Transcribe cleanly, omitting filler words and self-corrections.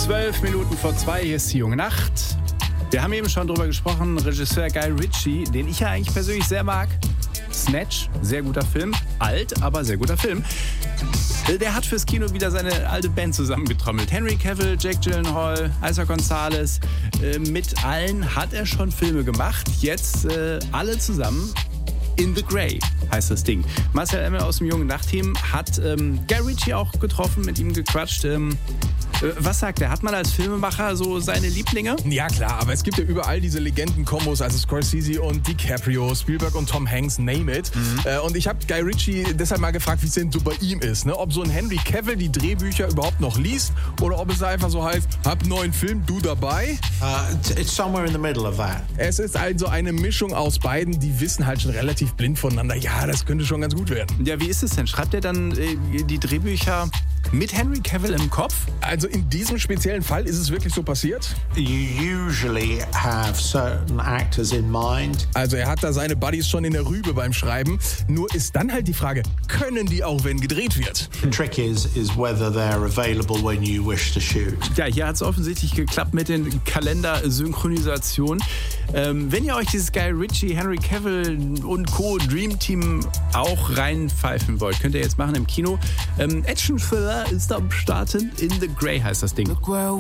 12 Minuten vor 2, hier ist die junge Nacht. Wir haben eben schon drüber gesprochen, Regisseur Guy Ritchie, den ich ja eigentlich persönlich sehr mag. Snatch, sehr guter Film. Alt, aber sehr guter Film. Der hat fürs Kino wieder seine alte Band zusammengetrommelt. Henry Cavill, Jake Gyllenhaal, Isa Gonzalez. Mit allen hat er schon Filme gemacht. Jetzt alle zusammen. In the Grey heißt das Ding. Marcel Emmel aus dem jungen Nachtteam hat Guy Ritchie auch getroffen, mit ihm gequatscht. Was sagt er? Hat man als Filmemacher so seine Lieblinge? Ja klar, aber es gibt ja überall diese Legenden-Kombos, also Scorsese und DiCaprio, Spielberg und Tom Hanks, name it. Und ich habe Guy Ritchie deshalb mal gefragt, wie es denn so bei ihm ist. Ne? Ob so ein Henry Cavill die Drehbücher überhaupt noch liest oder ob es einfach so heißt, hab einen neuen Film, du dabei? It's somewhere in the middle of that. Es ist also eine Mischung aus beiden, die wissen halt schon relativ blind voneinander. Ja, das könnte schon ganz gut werden. Ja, wie ist es denn? Schreibt er dann die Drehbücher mit Henry Cavill im Kopf? Also in diesem speziellen Fall ist es wirklich so passiert? You usually have certain actors in mind. Also er hat da seine Buddies schon in der Rübe beim Schreiben. Nur ist dann halt die Frage, können die auch, wenn gedreht wird? The trick is whether they're available when you wish to shoot. Ja, hier hat es offensichtlich geklappt mit den Kalendersynchronisation. Wenn ihr euch dieses Guy Ritchie, Henry Cavill und Co. Dream Team auch reinpfeifen wollt, könnt ihr jetzt machen im Kino. Action-Thriller ist am Start. In the Grey heißt das Ding.